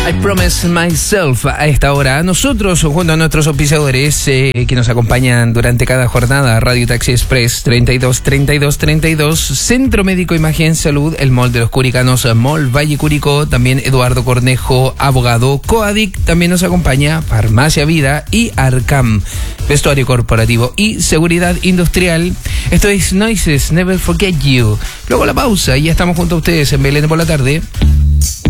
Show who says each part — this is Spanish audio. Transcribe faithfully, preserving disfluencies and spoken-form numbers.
Speaker 1: I Promise Myself a esta hora. Nosotros, junto a nuestros auspiciadores eh, que nos acompañan durante cada jornada, Radio Taxi Express treinta y dos, treinta y dos, treinta y dos, Centro Médico Imagen Salud, el Mall de los Curicanos, Mall Valle Curicó, también Eduardo Cornejo, abogado, Coadic, también nos acompaña Farmacia Vida y Arcam, vestuario corporativo y seguridad industrial. Esto es Noises, Never Forget You. Luego la pausa y ya estamos junto a ustedes en Belén por la tarde.